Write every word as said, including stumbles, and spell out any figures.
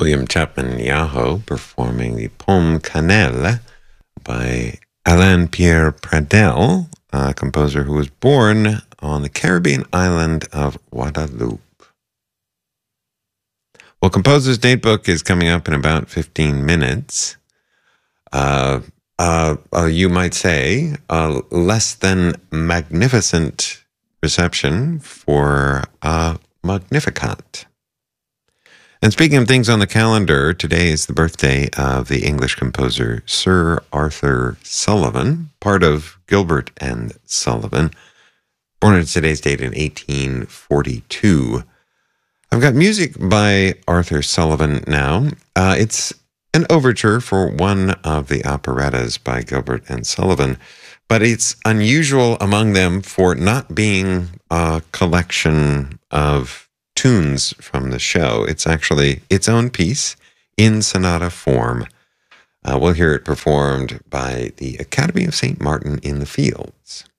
William Chapman Yaho performing the Pomme Cannelle by Alain Pierre Pradel, a composer who was born on the Caribbean island of Guadeloupe. Well, Composer's Datebook is coming up in about fifteen minutes. Uh, uh, uh, you might say a less than magnificent reception for uh, Magnificat. And speaking of things on the calendar, today is the birthday of the English composer Sir Arthur Sullivan, part of Gilbert and Sullivan, born on today's date in eighteen forty-two. I've got music by Arthur Sullivan now. Uh, it's an overture for one of the operettas by Gilbert and Sullivan, but it's unusual among them for not being a collection of tunes from the show. It's actually its own piece in sonata form. Uh, we'll hear it performed by the Academy of Saint Martin in the Fields.